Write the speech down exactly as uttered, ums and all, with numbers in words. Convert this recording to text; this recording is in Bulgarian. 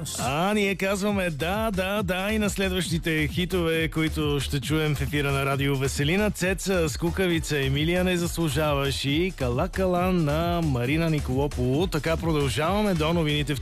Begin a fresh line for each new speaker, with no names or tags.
А, ние казваме да, да, да и на следващите хитове, които ще чуем в ефира на Радио Веселина. Цеца с Кукавица, Емилия не заслужаваш и Кала Кала на Марина Николополу. Така продължаваме до новините в